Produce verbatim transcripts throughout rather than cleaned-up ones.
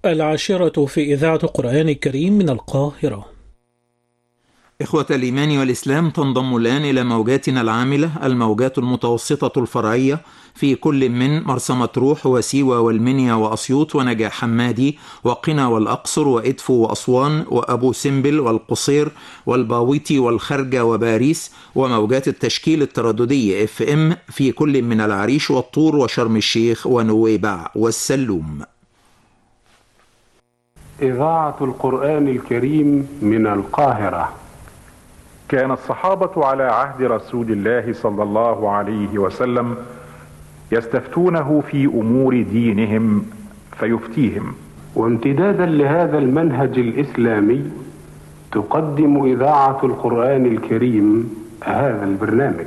العاشرة في إذاعة القرآن الكريم من القاهرة. إخوة الإيمان والإسلام، تنضم الآن إلى موجاتنا العاملة الموجات المتوسطة الفرعية في كل من مرسى مطروح وسيوة والمنيا وأسيوط ونجع حمادي وقنا والأقصر وإدفو وأسوان وأبو سمبل والقصير والباويتي والخرجة وباريس، وموجات التشكيل الترددي اف ام في كل من العريش والطور وشرم الشيخ ونويبع والسلوم. إذاعة القرآن الكريم من القاهرة. كان الصحابة على عهد رسول الله صلى الله عليه وسلم يستفتونه في أمور دينهم فيفتيهم. وامتدادا لهذا المنهج الإسلامي تقدم إذاعة القرآن الكريم هذا البرنامج.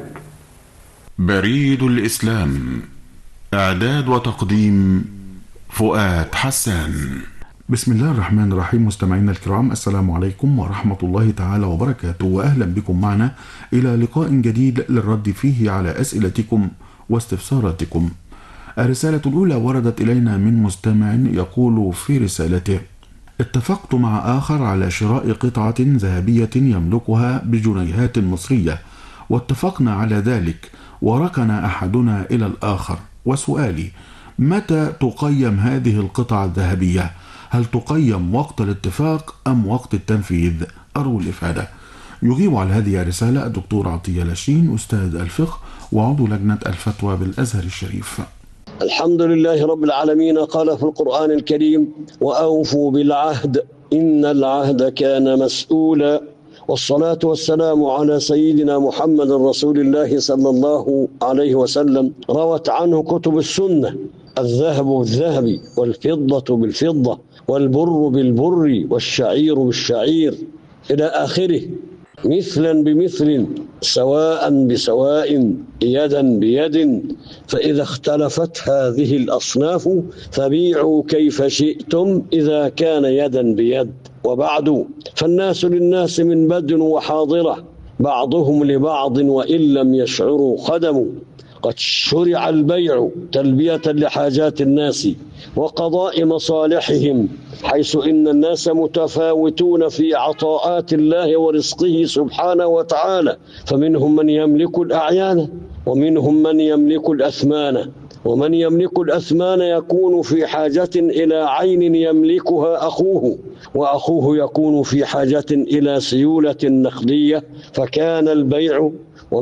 بريد الإسلام، إعداد وتقديم فؤاد حسان. بسم الله الرحمن الرحيم. مستمعينا الكرام، السلام عليكم ورحمة الله تعالى وبركاته، وأهلا بكم معنا إلى لقاء جديد للرد فيه على أسئلتكم واستفساراتكم. الرسالة الأولى وردت إلينا من مستمع يقول في رسالته: اتفقت مع آخر على شراء قطعة ذهبية يملكها بجنيهات مصرية، واتفقنا على ذلك وركن أحدنا إلى الآخر، وسؤالي: متى تقيم هذه القطعة الذهبية؟ هل تقيم وقت الاتفاق أم وقت التنفيذ؟ أرجو الإفادة. يجيب على هذه الرسالة الدكتور عطية لاشين، أستاذ الفقه وعضو لجنة الفتوى بالأزهر الشريف. الحمد لله رب العالمين. قال في القرآن الكريم: وأوفوا بالعهد إن العهد كان مسؤولا. والصلاة والسلام على سيدنا محمد رسول الله صلى الله عليه وسلم. روت عنه كتب السنة: الذهب بالذهب والفضة بالفضة والبر بالبر والشعير بالشعير إلى آخره، مثلا بمثل سواء بسواء يدا بيد، فإذا اختلفت هذه الأصناف فبيعوا كيف شئتم إذا كان يدا بيد. وبعد، فالناس للناس من بد وحاضرة، بعضهم لبعض وإن لم يشعروا خدموا. قد شرع البيع تلبية لحاجات الناس وقضاء مصالحهم، حيث إن الناس متفاوتون في عطاءات الله ورزقه سبحانه وتعالى، فمنهم من يملك الأعيان ومنهم من يملك الأثمان، ومن يملك الأثمان يكون في حاجة إلى عين يملكها أخوه، وأخوه يكون في حاجة إلى سيولة نقدية، فكان البيع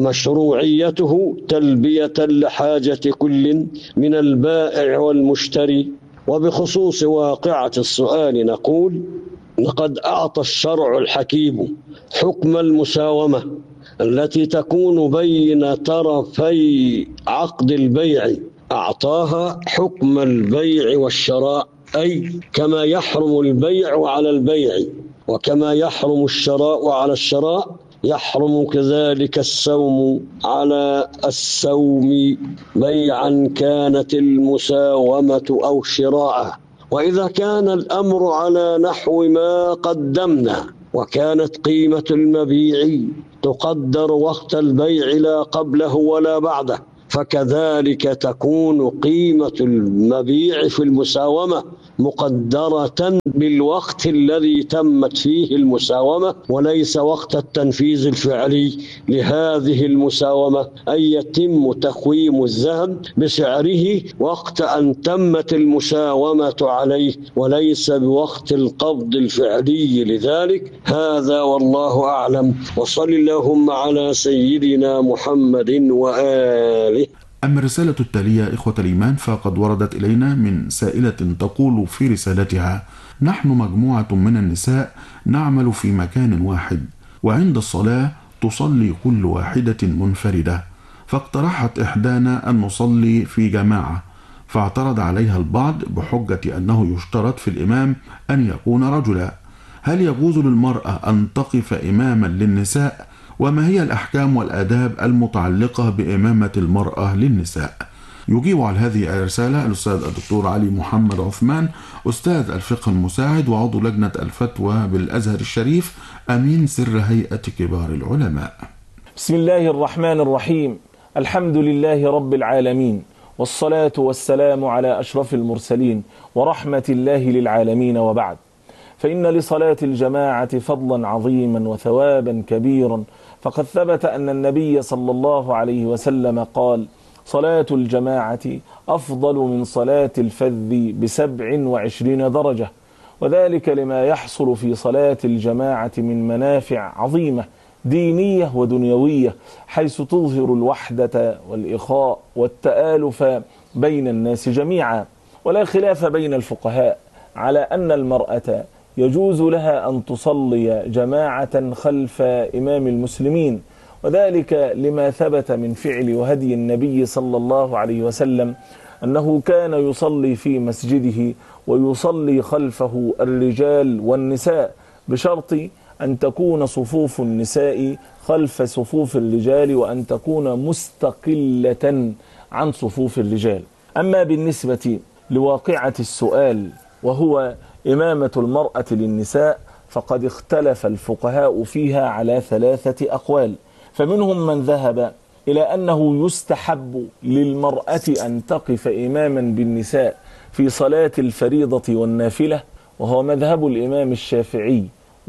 ومشروعيته تلبية لحاجة كل من البائع والمشتري. وبخصوص واقعة السؤال نقول: لقد أعطى الشرع الحكيم حكم المساومة التي تكون بين طرفي عقد البيع، أعطاها حكم البيع والشراء، أي كما يحرم البيع على البيع وكما يحرم الشراء على الشراء، يحرم كذلك السوم على السوم، بيعا كانت المساومة أو شراء. وإذا كان الأمر على نحو ما قدمنا، وكانت قيمة المبيع تقدر وقت البيع لا قبله ولا بعده، فكذلك تكون قيمة المبيع في المساومة مقدرة بالوقت الذي تمت فيه المساومة، وليس وقت التنفيذ الفعلي لهذه المساومة، أي يتم تقويم الذهب بسعره وقت أن تمت المساومة عليه، وليس بوقت القبض الفعلي لذلك. هذا والله أعلم، وصل اللهم على سيدنا محمد وآله. أما الرسالة التالية إخوة الإيمان فقد وردت إلينا من سائلة تقول في رسالتها: نحن مجموعة من النساء نعمل في مكان واحد، وعند الصلاة تصلي كل واحدة منفردة، فاقترحت إحدانا أن نصلي في جماعة، فاعترض عليها البعض بحجة أنه يشترط في الإمام أن يكون رجلا. هل يجوز للمرأة أن تقف إماما للنساء؟ وما هي الأحكام والآداب المتعلقة بإمامة المرأة للنساء؟ يجيب على هذه الرسالة الأستاذ الدكتور علي محمد عثمان، أستاذ الفقه المساعد وعضو لجنة الفتوى بالأزهر الشريف، أمين سر هيئة كبار العلماء. بسم الله الرحمن الرحيم. الحمد لله رب العالمين، والصلاة والسلام على أشرف المرسلين ورحمة الله للعالمين، وبعد، فإن لصلاة الجماعة فضلا عظيما وثوابا كبيرا، فقد ثبت أن النبي صلى الله عليه وسلم قال: صلاة الجماعة أفضل من صلاة الفذ بسبع وعشرين درجة، وذلك لما يحصل في صلاة الجماعة من منافع عظيمة دينية ودنيوية، حيث تظهر الوحدة والإخاء والتآلف بين الناس جميعا. ولا خلاف بين الفقهاء على أن المرأة يجوز لها أن تصلي جماعة خلف إمام المسلمين، وذلك لما ثبت من فعل وهدي النبي صلى الله عليه وسلم أنه كان يصلي في مسجده ويصلي خلفه الرجال والنساء، بشرط أن تكون صفوف النساء خلف صفوف الرجال وأن تكون مستقلة عن صفوف الرجال. أما بالنسبة لواقعة السؤال وهو إمامة المرأة للنساء، فقد اختلف الفقهاء فيها على ثلاثة أقوال، فمنهم من ذهب إلى أنه يستحب للمرأة أن تقف إماما بالنساء في صلاة الفريضة والنافلة، وهو مذهب الإمام الشافعي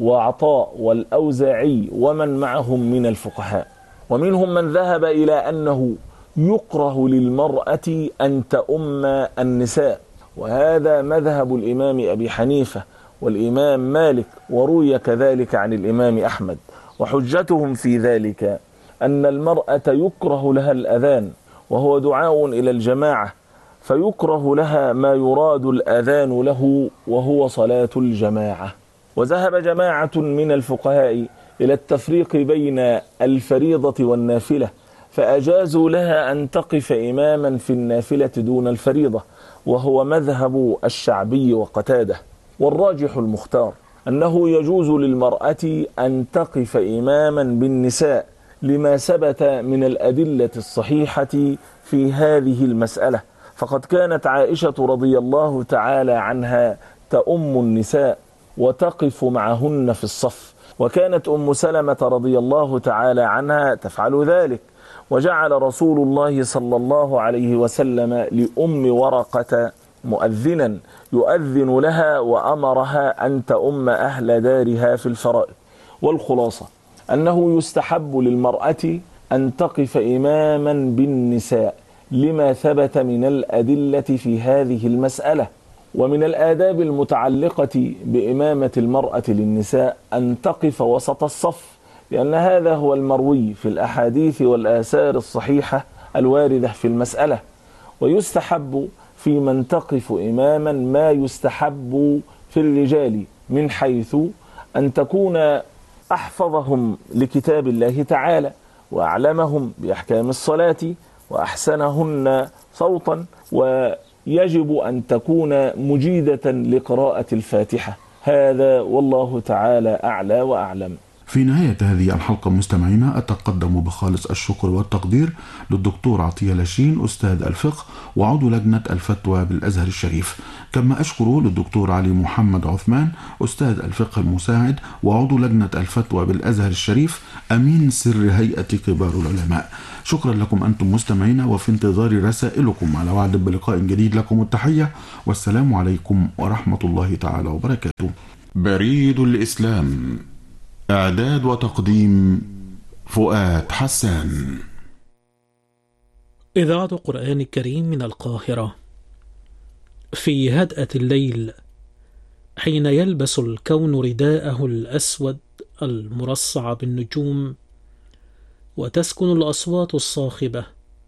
وعطاء والأوزاعي ومن معهم من الفقهاء. ومنهم من ذهب إلى أنه يكره للمرأة أن تؤم النساء، وهذا مذهب الإمام أبي حنيفة والإمام مالك، وروي كذلك عن الإمام أحمد. وحجتهم في ذلك أن المرأة يكره لها الأذان، وهو دعاء إلى الجماعة، فيكره لها ما يراد الأذان له وهو صلاة الجماعة. وذهب جماعة من الفقهاء إلى التفريق بين الفريضة والنافلة، فأجازوا لها أن تقف إماما في النافلة دون الفريضة، وهو مذهب الشعبي وقتاده. والراجح المختار أنه يجوز للمرأة أن تقف إماما بالنساء، لما ثبت من الأدلة الصحيحة في هذه المسألة، فقد كانت عائشة رضي الله تعالى عنها تؤم النساء وتقف معهن في الصف، وكانت أم سلمة رضي الله تعالى عنها تفعل ذلك. وجعل رسول الله صلى الله عليه وسلم لأم ورقة مؤذنا يؤذن لها، وأمرها أن تؤم أهل دارها في الفرائض. والخلاصة أنه يستحب للمرأة أن تقف إماما بالنساء لما ثبت من الأدلة في هذه المسألة. ومن الآداب المتعلقة بإمامة المرأة للنساء أن تقف وسط الصف، لأن هذا هو المروي في الأحاديث والآثار الصحيحة الواردة في المسألة. ويستحب في من تقف إماما ما يستحب في الرجال، من حيث أن تكون أحفظهم لكتاب الله تعالى، وأعلمهم بأحكام الصلاة، وأحسنهن صوتا، ويجب أن تكون مجيدة لقراءة الفاتحة. هذا والله تعالى أعلى وأعلم. في نهاية هذه الحلقة مستمعينا أتقدم بخالص الشكر والتقدير للدكتور عطية لاشين أستاذ الفقه وعضو لجنة الفتوى بالأزهر الشريف، كما أشكر للدكتور علي محمد عثمان أستاذ الفقه المساعد وعضو لجنة الفتوى بالأزهر الشريف أمين سر هيئة كبار العلماء. شكرا لكم أنتم مستمعينا، وفي انتظار رسائلكم على وعد بلقاء جديد. لكم التحية والسلام عليكم ورحمة الله تعالى وبركاته. بريد الإسلام، إعداد وتقديم فؤاد حسان. إذاعة القرآن الكريم من القاهرة. في هدأة الليل، حين يلبس الكون رداءه الأسود المرصع بالنجوم، وتسكن الأصوات الصاخبة،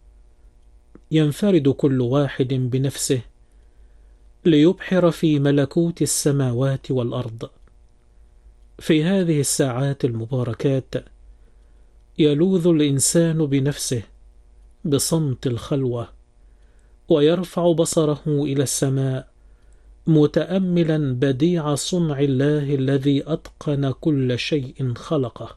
ينفرد كل واحد بنفسه ليبحر في ملكوت السماوات والأرض. في هذه الساعات المباركات يلوذ الإنسان بنفسه بصمت الخلوة، ويرفع بصره إلى السماء متأملا بديع صنع الله الذي أتقن كل شيء خلقه.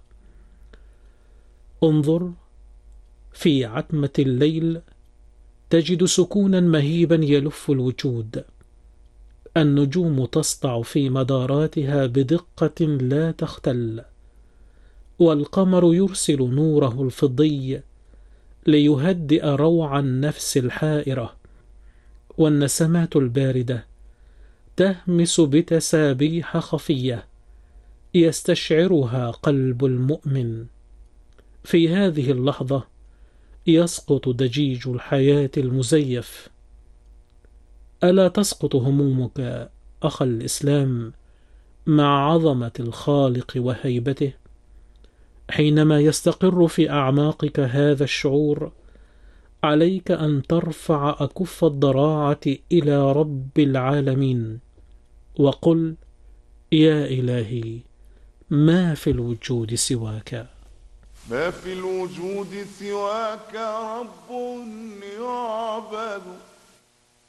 انظر في عتمة الليل تجد سكونا مهيبا يلف الوجود. النجوم تسطع في مداراتها بدقة لا تختل، والقمر يرسل نوره الفضي ليهدئ روع النفس الحائرة، والنسمات الباردة تهمس بتسابيح خفية يستشعرها قلب المؤمن. في هذه اللحظة يسقط ضجيج الحياة المزيف. ألا تسقط همومك أخ الإسلام مع عظمة الخالق وهيبته؟ حينما يستقر في أعماقك هذا الشعور، عليك أن ترفع أكف الضراعة إلى رب العالمين وقل: يا إلهي، ما في الوجود سواك. ما في الوجود سواك رب يعبد